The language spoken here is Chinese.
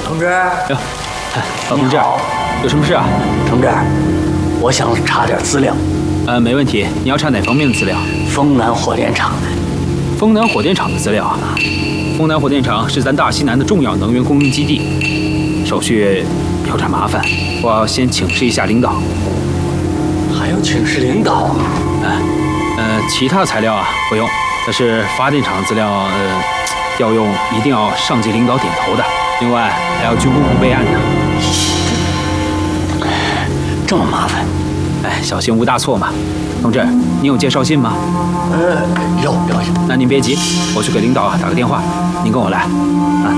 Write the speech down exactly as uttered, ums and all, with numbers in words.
同志， 哟，老同志，有什么事啊？ 同志，我想查点资料。 呃，没问题。你要查哪方面的资料？ 丰南火电厂的。 丰南火电厂的资料啊。丰南火电厂是咱大西南的重要能源供应基地，手续有点麻烦，我要先请示一下领导。 还要请示领导啊？ 呃，呃，其他材料啊不用，但是发电厂资料，呃，要用一定要上级领导点头的。另外还要军工部备案呢。 这么麻烦？ 哎，小心无大错嘛。同志，你有介绍信吗？ 呃，有有有。 那您别急，我去给领导打个电话，您跟我来。啊。